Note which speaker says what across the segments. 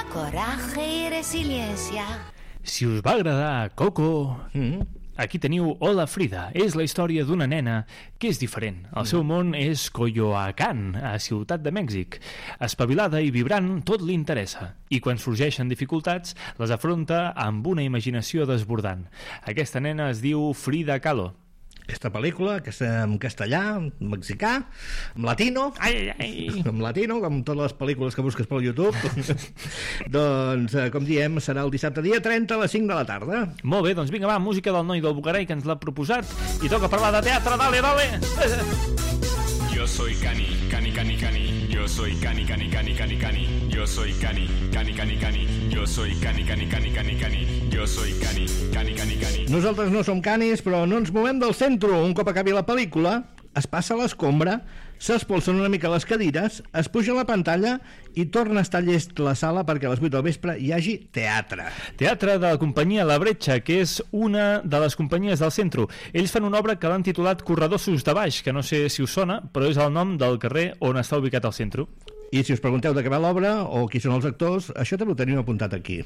Speaker 1: coraje y resiliencia.
Speaker 2: Si us va agradar Coco, aquí teniu Hola Frida. És la història d'una nena que és diferent. El seu món és Coyoacán, a Ciutat de Mèxic. Espavilada i vibrant, tot li interessa. I quan sorgeixen dificultats, les afronta amb una imaginació desbordant. Aquesta nena es diu Frida Kahlo.
Speaker 3: Aquesta pel·lícula, que és en castellà, en mexicà, en latino, en latino, com totes les pel·lícules que busques pel YouTube, doncs, com diem, serà el dissabte dia 30 a les 5 de la tarda.
Speaker 2: Molt bé, doncs vinga, va, música del noi del Bucarell que ens l'ha proposat i toca parlar de teatre, dale, dale!
Speaker 4: Yo soy Cani, Cani, Cani, Cani. Yo soy Cani, Cani, Cani, Cani, Cani. Yo soy Cani, Cani, Cani, Cani. Yo soy Cani, Cani, Cani, Cani, Cani. Yo soy Cani, Cani, Cani, Cani.
Speaker 3: Nosaltres no som canis, però no ens movem del centre. Un cop acabi la pel·lícula, es passa a l'escombra, s'espolsen una mica les cadires, es puja a la pantalla i torna a estar llest la sala perquè a les 8 del vespre hi hagi teatre.
Speaker 2: Teatre de la companyia La Bretxa, que és una de les companyies del centre. Ells fan una obra que l'han titulat Corredossos de Baix, que no sé si us sona, però és el nom del carrer on està ubicat el centre.
Speaker 3: I si us pregunteu de què va l'obra o qui són els actors, això també ho tenim apuntat aquí.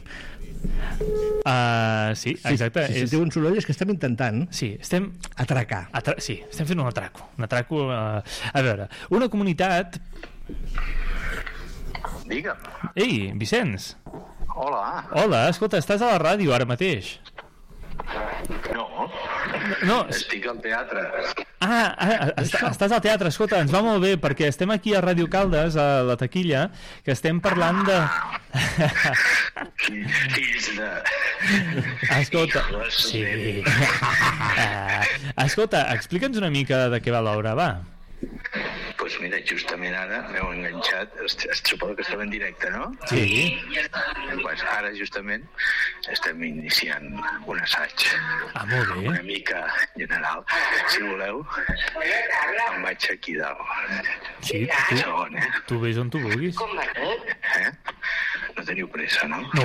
Speaker 2: Sí, exacte.
Speaker 3: Si sentiu un soroll és que estem intentant
Speaker 2: estem
Speaker 3: atracar.
Speaker 2: Sí, estem fent un atraco. A veure, una comunitat...
Speaker 5: Digue'm.
Speaker 2: Ei, Vicenç.
Speaker 5: Hola.
Speaker 2: Hola, escolta, estàs a la ràdio ara mateix.
Speaker 5: No, estic al teatre.
Speaker 2: Estàs al teatre, escolta, ens va molt bé perquè estem aquí a Ràdio Caldes, a la taquilla, que estem parlant de...
Speaker 5: Fills de...
Speaker 2: Escolta, sí. Escolta, explica'ns una mica de què va l'obra, va.
Speaker 5: Doncs mira, justament ara m'heu enganxat, suposo que estem en directe, no?
Speaker 2: Sí.
Speaker 5: Doncs ara justament estem iniciant un assaig.
Speaker 2: Molt bé.
Speaker 5: Una mica general. Si voleu, em vaig aquí dalt.
Speaker 2: Sí,
Speaker 5: segon,
Speaker 2: tu vés on tu vulguis.
Speaker 5: No teniu pressa, no?